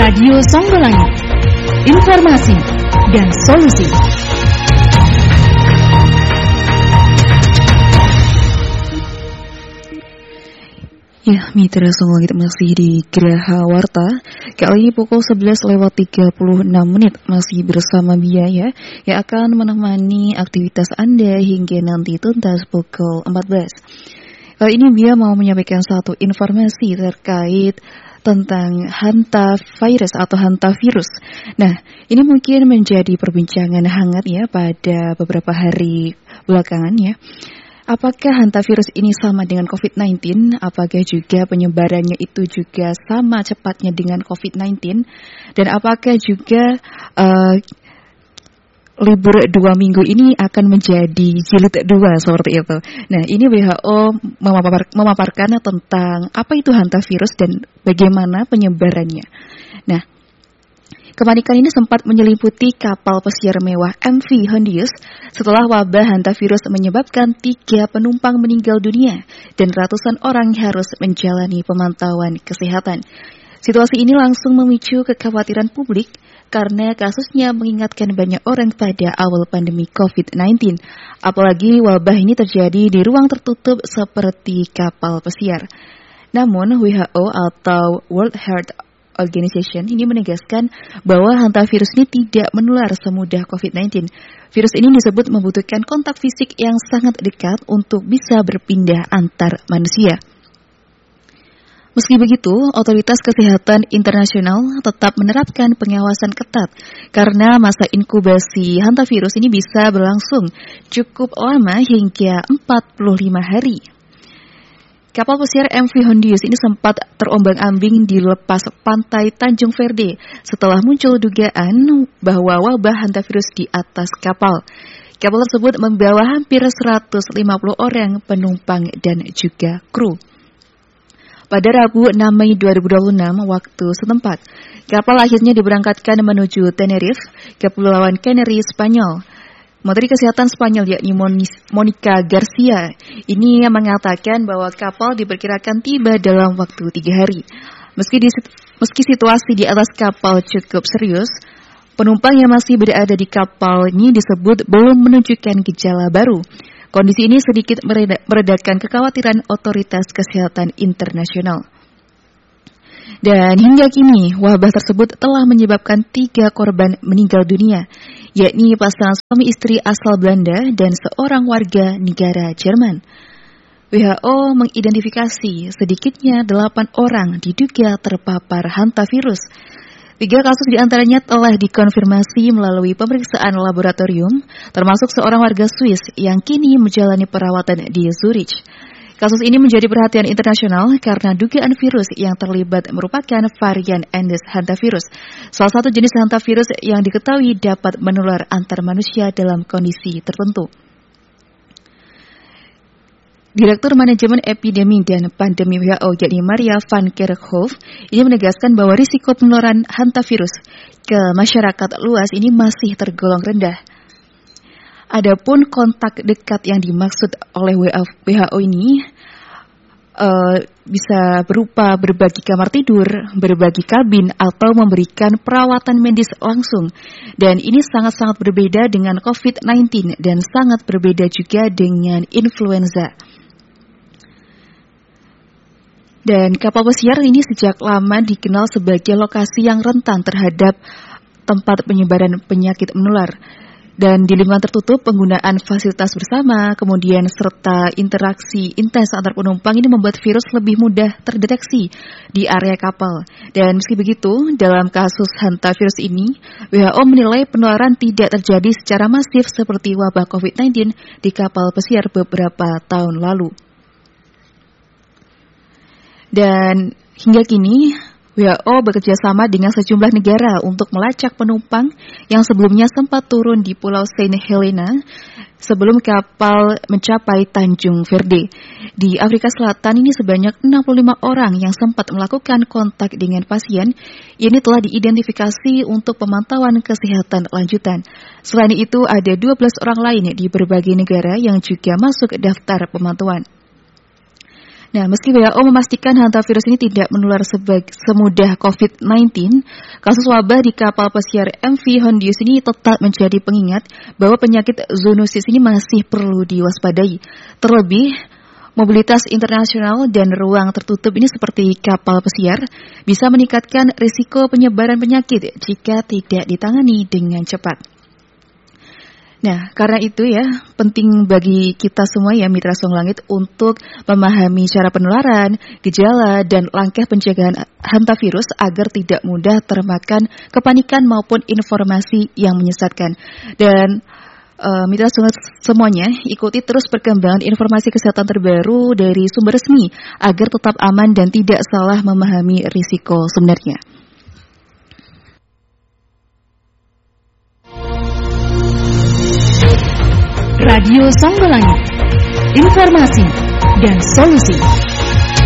Radio Songgolangit, informasi dan solusi. Ya, Mitra Songgolangit masih di Geraha Warta. Kali ini pukul 11:36 masih bersama Bia ya, yang akan menemani aktivitas Anda hingga nanti tuntas pukul 14. Kali ini Bia mau menyampaikan satu informasi terkait tentang hantavirus atau hantavirus. Nah, ini mungkin menjadi perbincangan hangat ya pada beberapa hari belakangan ya. Apakah hantavirus ini sama dengan COVID-19? Apakah juga penyebarannya itu juga sama cepatnya dengan COVID-19? Dan apakah juga libur 2 minggu ini akan menjadi jilid 2 seperti itu? Nah, ini WHO memaparkan tentang apa itu hantavirus dan bagaimana penyebarannya. Nah, kepanikan ini sempat menyelimuti kapal pesiar mewah MV Hondius setelah wabah hantavirus menyebabkan 3 penumpang meninggal dunia dan ratusan orang harus menjalani pemantauan kesehatan. Situasi ini langsung memicu kekhawatiran publik karena kasusnya mengingatkan banyak orang pada awal pandemi COVID-19. Apalagi wabah ini terjadi di ruang tertutup seperti kapal pesiar. Namun WHO atau World Health Organization ini menegaskan bahwa hantavirus ini tidak menular semudah COVID-19. Virus ini disebut membutuhkan kontak fisik yang sangat dekat untuk bisa berpindah antar manusia. Meski begitu, otoritas kesehatan internasional tetap menerapkan pengawasan ketat karena masa inkubasi hantavirus ini bisa berlangsung cukup lama hingga 45 hari. Kapal pesiar MV Hondius ini sempat terombang-ambing di lepas pantai Tanjung Verde setelah muncul dugaan bahwa wabah hantavirus di atas kapal. Kapal tersebut membawa hampir 150 orang penumpang dan juga kru. Pada Rabu 6 Mei 2026 waktu setempat, kapal akhirnya diberangkatkan menuju Tenerife, Kepulauan Canary, Spanyol. Menteri Kesehatan Spanyol yakni Monica Garcia ini mengatakan bahwa kapal diperkirakan tiba dalam waktu 3 hari. Meski situasi di atas kapal cukup serius, penumpang yang masih berada di kapal ini disebut belum menunjukkan gejala baru. Kondisi ini sedikit meredakan kekhawatiran otoritas kesehatan internasional. Dan hingga kini, wabah tersebut telah menyebabkan 3 korban meninggal dunia, yakni pasangan suami istri asal Belanda dan seorang warga negara Jerman. WHO mengidentifikasi sedikitnya 8 orang diduga terpapar hantavirus. 3 kasus diantaranya telah dikonfirmasi melalui pemeriksaan laboratorium, termasuk seorang warga Swiss yang kini menjalani perawatan di Zurich. Kasus ini menjadi perhatian internasional karena dugaan virus yang terlibat merupakan varian Aedes hantavirus, salah satu jenis hantavirus yang diketahui dapat menular antar manusia dalam kondisi tertentu. Direktur Manajemen Epidemi dan Pandemi WHO yakni Maria van Kerkhoff ini menegaskan bahwa risiko penularan hantavirus ke masyarakat luas ini masih tergolong rendah. Adapun kontak dekat yang dimaksud oleh WHO ini bisa berupa berbagi kamar tidur, berbagi kabin, atau memberikan perawatan medis langsung. Dan ini sangat-sangat berbeda dengan COVID-19 dan sangat berbeda juga dengan influenza. Dan kapal pesiar ini sejak lama dikenal sebagai lokasi yang rentan terhadap tempat penyebaran penyakit menular. Dan di lingkungan tertutup, penggunaan fasilitas bersama, kemudian serta interaksi intens antar penumpang ini membuat virus lebih mudah terdeteksi di area kapal. Dan meski begitu, dalam kasus hantavirus ini, WHO menilai penularan tidak terjadi secara masif seperti wabah COVID-19 di kapal pesiar beberapa tahun lalu. Dan hingga kini, WHO bekerjasama dengan sejumlah negara untuk melacak penumpang yang sebelumnya sempat turun di Pulau Saint Helena sebelum kapal mencapai Tanjung Verde. Di Afrika Selatan ini sebanyak 65 orang yang sempat melakukan kontak dengan pasien. Ini telah diidentifikasi untuk pemantauan kesehatan lanjutan. Selain itu ada 12 orang lain di berbagai negara yang juga masuk daftar pemantauan. Nah, meski WHO memastikan hantavirus ini tidak menular semudah COVID-19, kasus wabah di kapal pesiar MV Hondius ini tetap menjadi pengingat bahwa penyakit zoonosis ini masih perlu diwaspadai. Terlebih, mobilitas internasional dan ruang tertutup ini seperti kapal pesiar bisa meningkatkan risiko penyebaran penyakit jika tidak ditangani dengan cepat. Nah, karena itu ya, penting bagi kita semua ya Mitra Song Langit untuk memahami cara penularan, gejala, dan langkah pencegahan hantavirus agar tidak mudah termakan kepanikan maupun informasi yang menyesatkan. Dan Mitra Song semuanya, ikuti terus perkembangan informasi kesehatan terbaru dari sumber resmi agar tetap aman dan tidak salah memahami risiko sebenarnya. Radio Songgolangit, informasi dan solusi.